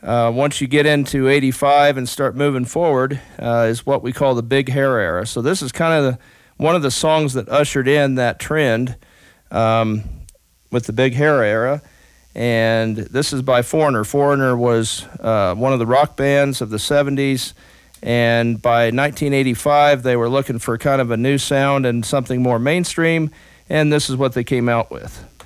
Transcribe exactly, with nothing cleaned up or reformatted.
Uh, once you get into eighty-five and start moving forward, uh, is what we call the Big Hair era. So this is kind of the, one of the songs that ushered in that trend um, with the Big Hair era. And this is by Foreigner. Foreigner was uh, one of the rock bands of the seventies. And by nineteen eighty-five, they were looking for kind of a new sound and something more mainstream. And this is what they came out with.